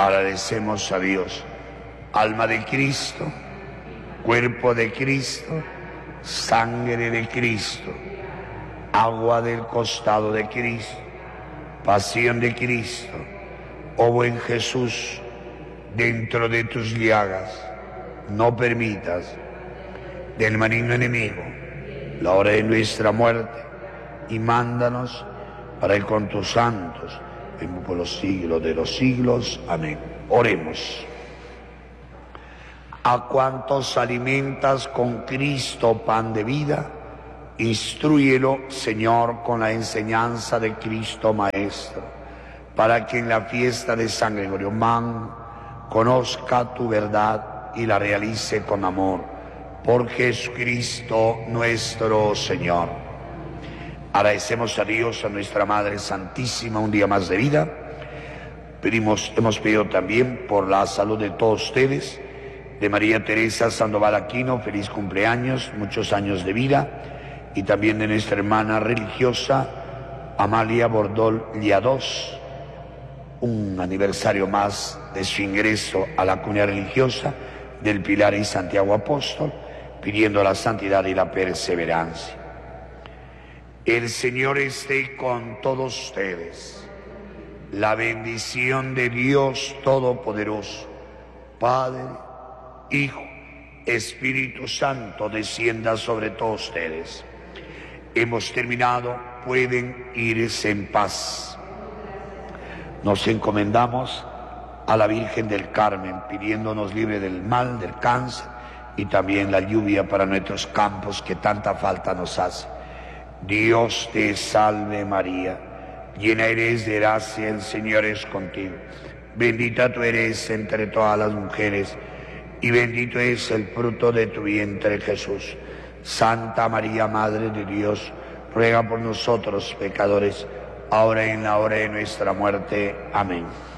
Agradecemos a Dios. Alma de Cristo, cuerpo de Cristo, sangre de Cristo, agua del costado de Cristo, pasión de Cristo, oh buen Jesús, dentro de tus llagas, no permitas del maligno enemigo la hora de nuestra muerte, y mándanos para ir con tus santos, por los siglos de los siglos. Amén. Oremos. A cuantos alimentas con Cristo pan de vida, instrúyelo, Señor, con la enseñanza de Cristo Maestro, para que en la fiesta de San Gregorio Magno conozca tu verdad y la realice con amor. Por Jesucristo nuestro Señor. Agradecemos a Dios, a nuestra Madre Santísima, un día más de vida. Hemos pedido también por la salud de todos ustedes, de María Teresa Sandoval Aquino, feliz cumpleaños, muchos años de vida, y también de nuestra hermana religiosa Amalia Bordol Liados, un aniversario más de su ingreso a la comunidad religiosa del Pilar y Santiago Apóstol, pidiendo la santidad y la perseverancia. El Señor esté con todos ustedes. La bendición de Dios Todopoderoso, Padre, Hijo, Espíritu Santo, descienda sobre todos ustedes. Hemos terminado, pueden irse en paz. Nos encomendamos a la Virgen del Carmen, pidiéndonos libre del mal, del cáncer, y también la lluvia para nuestros campos que tanta falta nos hace. Dios te salve María, llena eres de gracia, el Señor es contigo. Bendita tú eres entre todas las mujeres, y bendito es el fruto de tu vientre, Jesús. Santa María, Madre de Dios, ruega por nosotros pecadores, ahora y en la hora de nuestra muerte. Amén.